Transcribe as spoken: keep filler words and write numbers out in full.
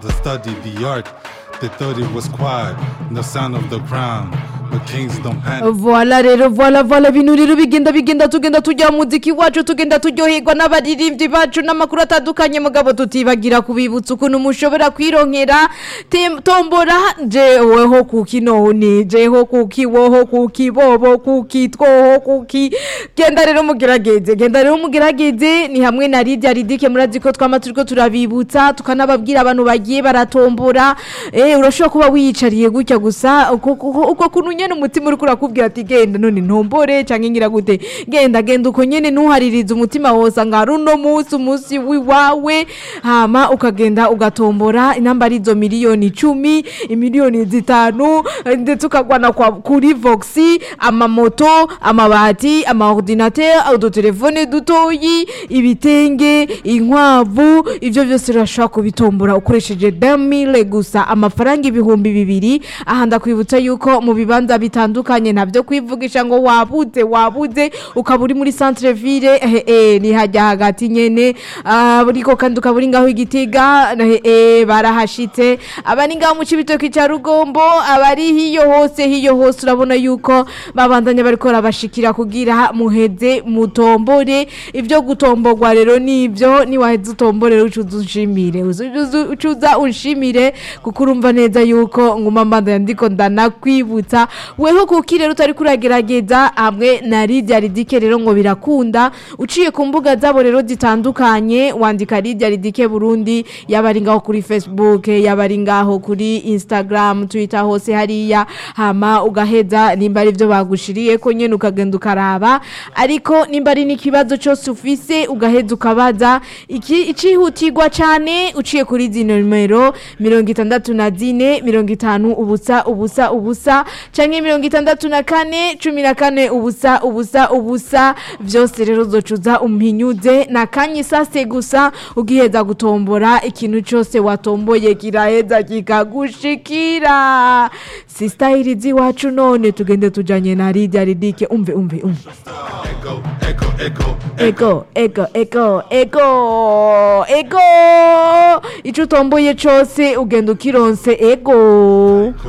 I studied the art. They thought it was quiet, no sound of the crown. But kings don't panic. Voilà rero voilà voilà bintu rero bigenda bigenda tugenda tujya muziki wacu tugenda turyoherwa n'abaririmbyi bacu n'amakuru atandukanye mugabo tutibagira kubibutsa ukuntu mushobora kwironkera tombora jeweho kuki none jeho kuki woho kuki bobo kuki twoho kuki genda rero mugerageze genda rero mugerageze ni hamwe na Lydia Ridike murazi ko twama turiko turabibutsa tukanababwira abantu bagiye baratombora eh urashobora kuba wiyicariye gutya gusa uko kuntu nyene umutima uri kurakubwira ati genda none ntombore canke ngira gute genda genda uko nyene ntuhaririza umutima wose ngaro no musi umusi wiwawe hama ukagenda ugatombora inamba arizo miliyoni icumi imiliyoni zitanu ndetse ukagwana kwa kuri Voxi amamoto amabati amaordinateur autotelefone dutoyi ibitenge inkwavu ivyo byose urashobora kubitombora ukoresheje deux mille gusa amafaranga ibihumbi bibiri ahanda kwibutsa yuko mu bibanza bitandukanye nabyo kwivugisha ngo wabuze wabuze ukaburi muri centre ville eh, eh ni hajya hagati nyene buriko kandi ukaburi ngaho igitiga eh barahashitse abani ngaho mu cibitoki cya Rugombo abari hiyo hose hiyo hose urabona yuko babandanya bariko rabashikira kugira muheze mutombore ivyo gutomborwa rero nivyo ni waheze utombore ucuza unshimire ucuza unshimire kuko urumva neza yuko nguma mbanda ndiko ndanakwibutsa weho kukire rutari kuragerageza hamwe na Lydia Ridike rero ngo birakunda uciye ku mbuga zabo rero zitandukanye wandika Lydia Ridike Burundi yabari ngaho kuri Facebook yabari ngaho kuri Instagram Twitter hose hariya hama ugaheza nimba ari byo bagushiriye ko nyene ukagenda ukaraba ariko nimba ari n'ikibazo cyose ufise ugaheza ukabaza iki icihutirwa cyane uciye kuri zino numero mirongo itandatu na zine mirongo itanu ubusa ubusa ubusa canke mirongo itandatu na kane cumi na kane ubusa ubusa ubusa vyose rero uzocuza umpinyuze na kanye sase gusa ugiheza gutombora ikintu cyose watomboye kiraheza kikagushikira sister irizi wacu none tugende tujanye na Lydia Ridike umve umve umve Echo, echo, echo, ego ego ego ego ego ico tomboye cyose ugenda ukironse ego